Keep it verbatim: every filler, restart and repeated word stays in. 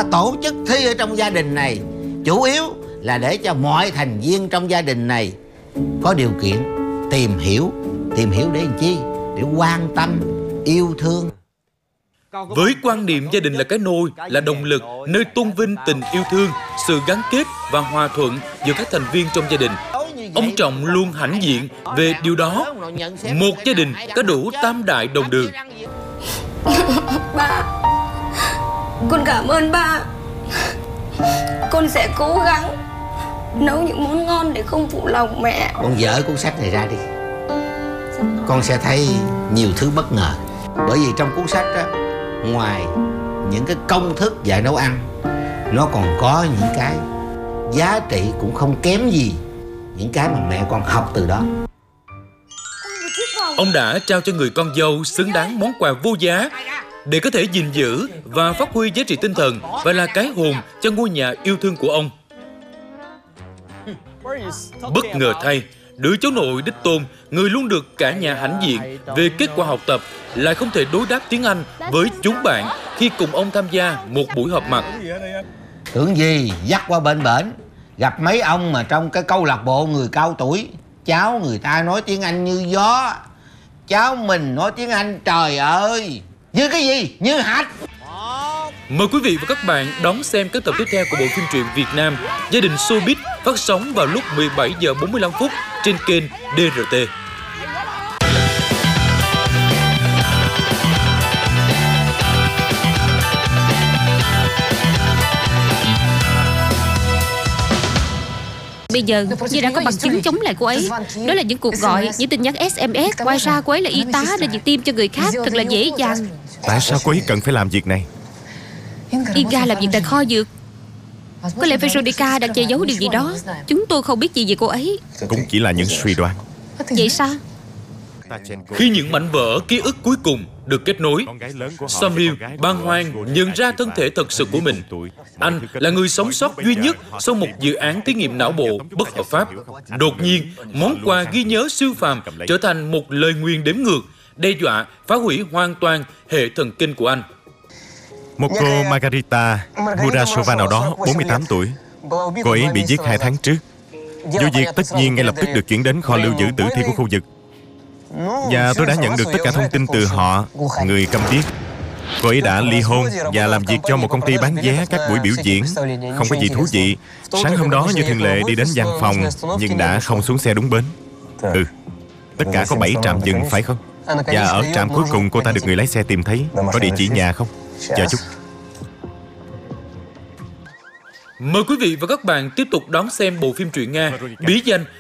Họ tổ chức thi ở trong gia đình này chủ yếu là để cho mọi thành viên trong gia đình này có điều kiện tìm hiểu. Tìm hiểu để làm chi? Để quan tâm, yêu thương. Với quan niệm gia đình là cái nôi, là động lực, nơi tôn vinh tình yêu thương, sự gắn kết và hòa thuận giữa các thành viên trong gia đình, ông Trọng luôn hãnh diện về điều đó. Một gia đình có đủ tam đại đồng đường. Ba, con cảm ơn ba. Con sẽ cố gắng nấu những món ngon để không phụ lòng mẹ. Con dỡ cuốn sách này ra đi. Con sẽ thấy nhiều thứ bất ngờ. Bởi vì trong cuốn sách đó, ngoài những cái công thức dạy nấu ăn, nó còn có những cái giá trị cũng không kém gì những cái mà mẹ con học từ đó. Ông đã trao cho người con dâu xứng đáng món quà vô giá để có thể gìn giữ và phát huy giá trị tinh thần và là cái hồn cho ngôi nhà yêu thương của ông. Bất ngờ thay, đứa cháu nội đích tôn, người luôn được cả nhà hãnh diện về kết quả học tập, lại không thể đối đáp tiếng Anh với chúng bạn khi cùng ông tham gia một buổi họp mặt. Tưởng gì dắt qua bên bển, gặp mấy ông mà trong cái câu lạc bộ người cao tuổi, cháu người ta nói tiếng Anh như gió, cháu mình nói tiếng Anh trời ơi như cái gì, như hạch. Mời quý vị và các bạn đón xem các tập tiếp theo của bộ phim truyện Việt Nam Gia đình Showbiz, phát sóng vào lúc mười bảy giờ bốn mươi lăm phút trên kênh đê rờ tê. Bây giờ như đã có bằng chứng chống lại cô ấy. Đó là những cuộc gọi, những tin nhắn ét em ét. Ngoài ra cô ấy là y tá nên việc tiêm cho người khác thật là dễ dàng. Tại sao cô ấy cần phải làm việc này? Inga làm việc tại kho dược. Có lẽ Veronica đang che giấu điều gì đó. Chúng tôi không biết gì về cô ấy. Cũng chỉ là những suy đoán. Vậy sao? Khi những mảnh vỡ ký ức cuối cùng được kết nối, Samuel bàng hoàng nhận ra thân thể thật sự của mình. Anh là người sống sót duy nhất sau một dự án thí nghiệm não bộ bất hợp pháp. Đột nhiên, món quà ghi nhớ siêu phàm trở thành một lời nguyền đếm ngược, đe dọa phá hủy hoàn toàn hệ thần kinh của anh. Một cô Margarita Murasova nào đó, bốn mươi tám tuổi. Cô ấy bị giết hai tháng trước. Vụ việc tất nhiên ngay lập tức được chuyển đến kho lưu giữ tử thi của khu vực. Và tôi đã nhận được tất cả thông tin từ họ, người câm điếc. Cô ấy đã ly hôn và làm việc cho một công ty bán vé các buổi biểu diễn. Không có gì thú vị. Sáng hôm đó như thường lệ đi đến văn phòng, nhưng đã không xuống xe đúng bến. Ừ, tất cả có bảy trạm dừng phải không? Và ở trạm cuối cùng cô ta được người lái xe tìm thấy. Có địa chỉ nhà không? Chờ chút. Mời quý vị và các bạn tiếp tục đón xem bộ phim truyện Nga bí danh